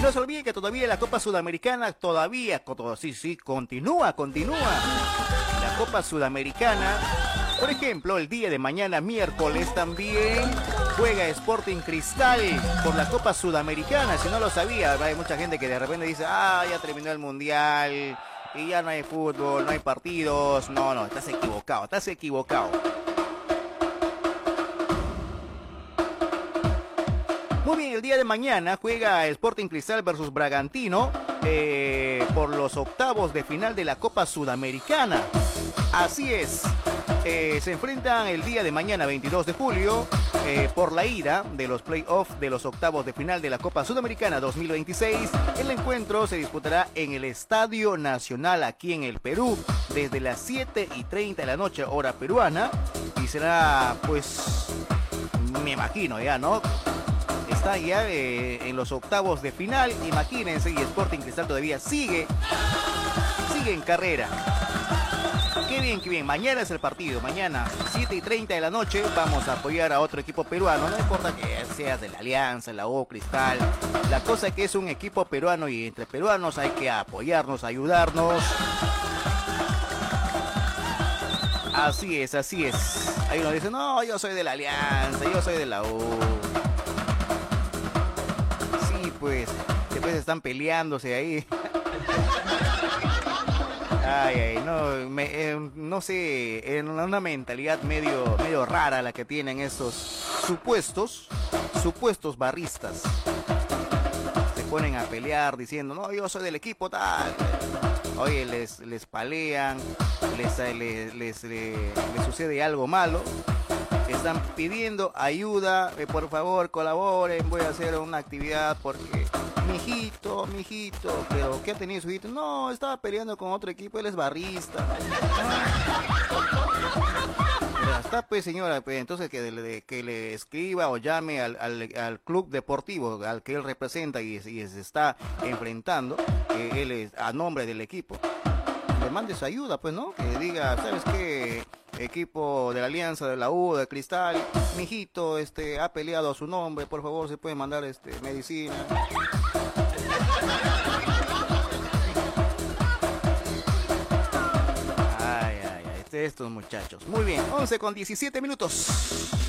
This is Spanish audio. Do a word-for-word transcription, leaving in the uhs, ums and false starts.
no se olviden que todavía la Copa Sudamericana, todavía, sí, sí, continúa, continúa. La Copa Sudamericana, por ejemplo, el día de mañana, miércoles, también juega Sporting Cristal por la Copa Sudamericana. Si no lo sabía, hay mucha gente que de repente dice, ah, ya terminó el Mundial y ya no hay fútbol, no hay partidos. No, no, estás equivocado, estás equivocado. Muy bien, el día de mañana juega Sporting Cristal versus Bragantino eh, por los octavos de final de la Copa Sudamericana. Así es, eh, se enfrentan el día de mañana, veintidós de julio, eh, por la ida de los playoffs de los octavos de final de la Copa Sudamericana dos mil veintiséis. El encuentro se disputará en el Estadio Nacional aquí en el Perú desde las siete y treinta de la noche, hora peruana, y será, pues, me imagino ya, ¿no? Está ya eh, en los octavos de final, imagínense, y Sporting Cristal todavía sigue, sigue en carrera. Qué bien, qué bien, mañana es el partido, mañana, siete y treinta de la noche, vamos a apoyar a otro equipo peruano, no importa que seas de la Alianza, la U, Cristal, la cosa es que es un equipo peruano y entre peruanos hay que apoyarnos, ayudarnos. Así es, así es. Ahí uno dice, no, yo soy de la Alianza, yo soy de la U. Pues después están peleándose ahí. Ay, ay, no, me, eh, no sé, en una mentalidad medio, medio rara la que tienen estos supuestos, supuestos barristas. Se ponen a pelear diciendo, no, yo soy del equipo tal. Oye, les, les palean, les, les, les, les, les sucede algo malo. Están pidiendo ayuda, eh, por favor colaboren, voy a hacer una actividad porque mi hijito, mi hijito, pero ¿qué ha tenido su hijito? No, estaba peleando con otro equipo, él es barrista. Pero está pues señora, pues entonces que le, que le escriba o llame al, al, al club deportivo al que él representa y, y se está enfrentando, que él es a nombre del equipo. Le mande su ayuda, pues, ¿no? Que diga, ¿sabes qué? Equipo de la Alianza, de la U, de Cristal, mijito, este, ha peleado a su nombre, por favor, se puede mandar, este, medicina. Ay, ay, ay, estos muchachos. Muy bien, once con diecisiete minutos.